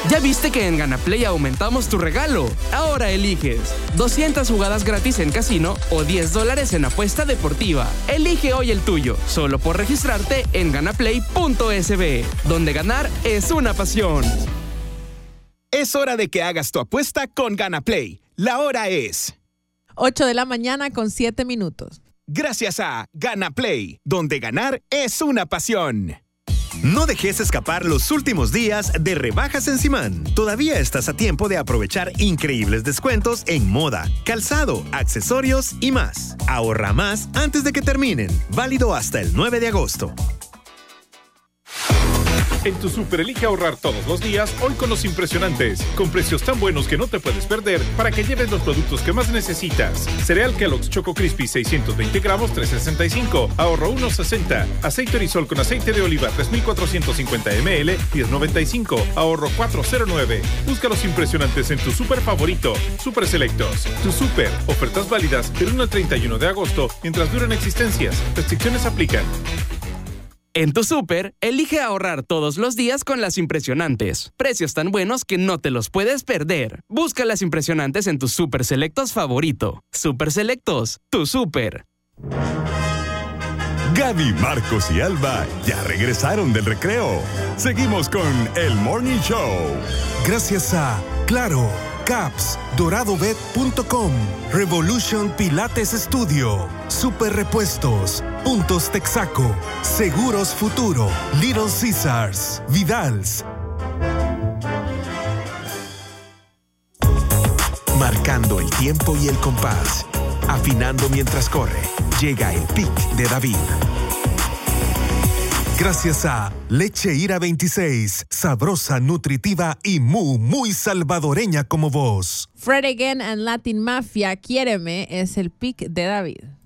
¿Ya viste que en GanaPlay aumentamos tu regalo? Ahora eliges 200 jugadas gratis en casino o $10 en apuesta deportiva. Elige hoy el tuyo, solo por registrarte en ganaplay.sb, donde ganar es una pasión. Es hora de que hagas tu apuesta con GanaPlay. La hora es 8:07 a.m. Gracias a GanaPlay, donde ganar es una pasión. No dejes escapar los últimos días de rebajas en Simán. Todavía estás a tiempo de aprovechar increíbles descuentos en moda, calzado, accesorios y más. Ahorra más antes de que terminen. Válido hasta el 9 de agosto. En tu súper elige ahorrar todos los días, hoy con los impresionantes, con precios tan buenos que no te puedes perder para que lleves los productos que más necesitas. Cereal Kellogg's Choco Crispy 620 gramos, $3.65, ahorro $1.60. Aceite Orisol con aceite de oliva 3.450 ml, $10.95, ahorro $4.09. Busca los impresionantes en tu súper favorito, Super Selectos. Tu súper, ofertas válidas del 1 al 31 de agosto, mientras duran existencias. Restricciones aplican. En tu súper, elige ahorrar todos los días con las impresionantes. Precios tan buenos que no te los puedes perder. Busca las impresionantes en tu Super Selectos favorito. Super Selectos, tu súper. Gaby, Marcos y Alba ya regresaron del recreo. Seguimos con el Morning Show. Gracias a Claro, Caps, DoradoBet.com, Revolution Pilates Studio, Super Repuestos, Puntos Texaco, Seguros Futuro, Little Caesars, Vidals. Marcando el tiempo y el compás. Afinando mientras corre. Llega el pick de David. Gracias a Leche Ira 26, sabrosa, nutritiva y muy salvadoreña como vos. Fred Again and Latin Mafia, Quiéreme, es el pick de David.